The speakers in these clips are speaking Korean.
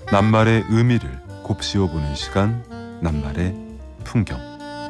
낱말의 의미를 곱씹어보는 시간, 낱말의 풍경.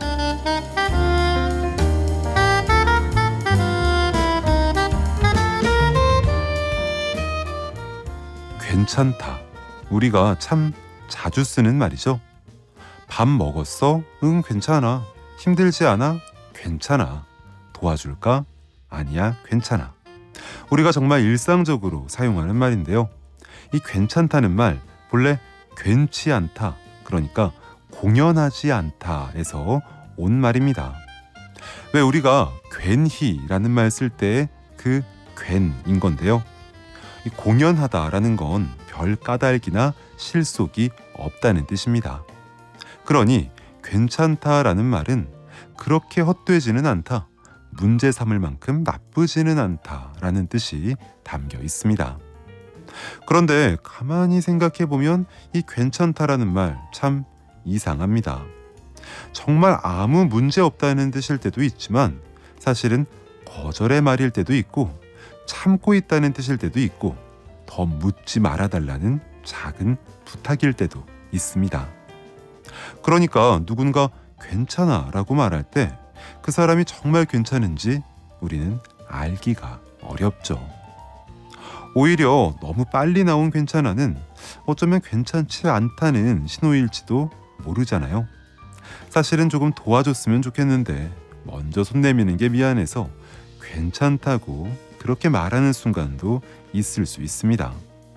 괜찮다. 우리가 참 자주 쓰는 말이죠. 밥 먹었어? 응, 괜찮아. 힘들지 않아? 괜찮아. 도와줄까? 아니야, 괜찮아. 우리가 정말 일상적으로 사용하는 말인데요. 이 괜찮다는 말, 본래 괜치 않다, 그러니까 공연하지 않다에서 온 말입니다. 왜 우리가 괜히라는 말 쓸 때 그 괜인 건데요. 이 공연하다라는 건 별 까닭이나 실속이 없다는 뜻입니다. 그러니 괜찮다라는 말은 그렇게 헛되지는 않다, 문제 삼을 만큼 나쁘지는 않다라는 뜻이 담겨 있습니다. 그런데 가만히 생각해보면 이 괜찮다라는 말 참 이상합니다. 정말 아무 문제 없다는 뜻일 때도 있지만 사실은 거절의 말일 때도 있고 참고 있다는 뜻일 때도 있고 더 묻지 말아달라는 작은 부탁일 때도 있습니다. 그러니까 누군가 괜찮아 라고 말할 때 그 사람이 정말 괜찮은지 우리는 알기가 어렵죠. 오히려 너무 빨리 나온 괜찮아는 어쩌면 괜찮지 않다는 신호일지도 모르잖아요. 사실은 조금 도와줬으면 좋겠는데 먼저 손 내미는 게 미안해서 괜찮다고 그렇게 말하는 순간도 있을 수 있습니다.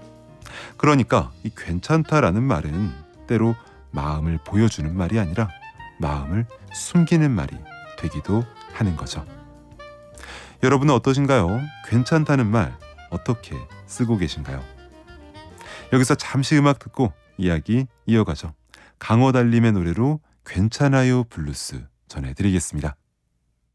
그러니까 이 괜찮다라는 말은 때로 마음을 보여주는 말이 아니라 마음을 숨기는 말이 되기도 하는 거죠. 여러분은 어떠신가요? 괜찮다는 말 어떻게 쓰고 계신가요? 여기서 잠시 음악 듣고 이야기 이어가죠. 강어달님의 노래로 괜찮아요 블루스 전해드리겠습니다.